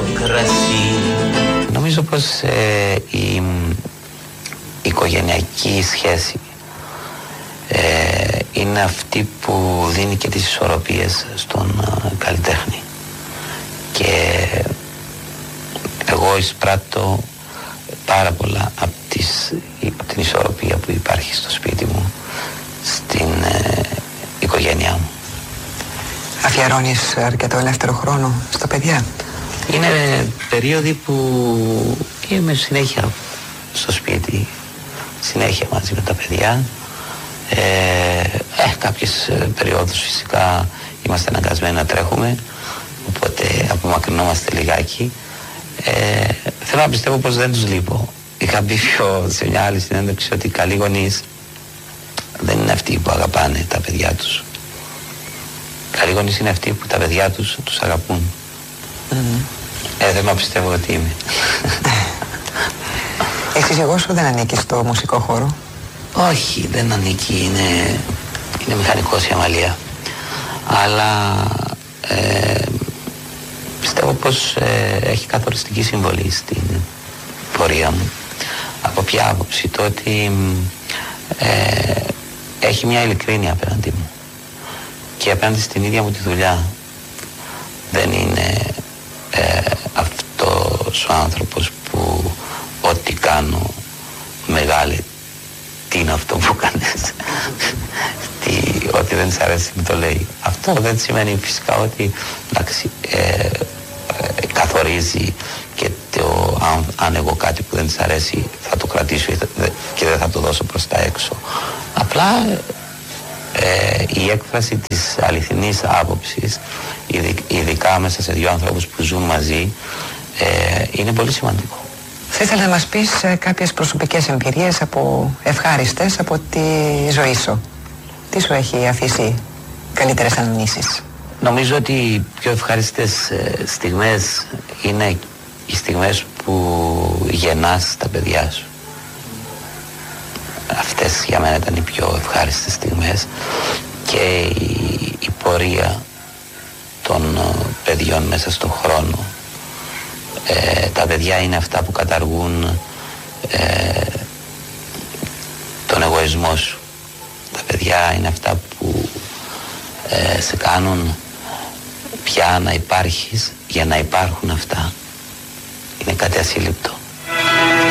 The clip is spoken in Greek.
κρασί. Νομίζω πως η οικογενειακή σχέση είναι αυτή που δίνει και τις ισορροπίες στον καλλιτέχνη. Και εγώ εισπράττω πάρα πολλά από την ισορροπία που υπάρχει στο σπίτι μου, στην οικογένειά μου. Αφιερώνεις αρκετό ελεύθερο χρόνο στα παιδιά? Είναι περίοδοι που είμαι συνέχεια στο σπίτι, συνέχεια μαζί με τα παιδιά. Κάποιες περιόδους φυσικά είμαστε αναγκασμένοι να τρέχουμε, οπότε απομακρυνόμαστε λιγάκι. Θέλω να πιστεύω πως δεν τους λείπω. Είχα πει σε μια άλλη συνέντευξη ότι οι καλοί γονείς δεν είναι αυτοί που αγαπάνε τα παιδιά τους. Οι καλοί γονείς είναι αυτοί που τα παιδιά τους αγαπούν. Δεν μα πιστεύω ότι είμαι. Εσύ εγώ σου δεν ανήκεις στο μουσικό χώρο? Όχι, δεν ανήκει, είναι μηχανικός η Αμαλία. Αλλά πιστεύω πως έχει καθοριστική συμβολή στην πορεία μου. Από ποια άποψη? Το ότι έχει μια ειλικρίνεια απέναντι μου και απέναντι στην ίδια μου τη δουλειά. Δεν είναι αυτός ο άνθρωπος που ό,τι κάνω μεγάλη, τι είναι αυτό που κάνεις, ότι δεν της αρέσει μου το λέει. Αυτό δεν σημαίνει φυσικά ότι καθορίζει και αν εγώ κάτι που δεν της αρέσει θα το κρατήσω και δεν θα το δώσω προς τα έξω. Απλά η έκφραση της αληθινής άποψης, ειδικά μέσα σε δύο ανθρώπους που ζουν μαζί, είναι πολύ σημαντικό. Θα ήθελα να μας πεις κάποιες προσωπικές εμπειρίες ευχάριστες από τη ζωή σου. Τι σου έχει αφήσει καλύτερες αναμνήσεις? Νομίζω ότι οι πιο ευχάριστες στιγμές είναι οι στιγμές που γεννάς τα παιδιά σου. Αυτές για μένα ήταν οι πιο ευχάριστες στιγμές, και η πορεία των παιδιών μέσα στον χρόνο. Τα παιδιά είναι αυτά που καταργούν τον εγωισμό σου. Τα παιδιά είναι αυτά που σε κάνουν πια να υπάρχεις για να υπάρχουν αυτά. Είναι κάτι ασύλληπτο.